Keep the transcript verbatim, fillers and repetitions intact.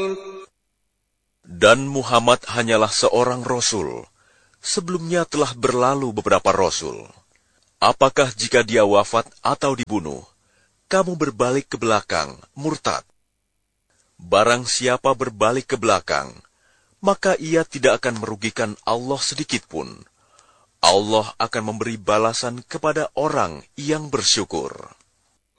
Dan Muhammad hanyalah seorang rasul. Sebelumnya telah berlalu beberapa rasul. Apakah jika dia wafat atau dibunuh, kamu berbalik ke belakang, murtad? Barang siapa berbalik ke belakang, maka ia tidak akan merugikan Allah sedikitpun. Allah akan memberi balasan kepada orang yang bersyukur.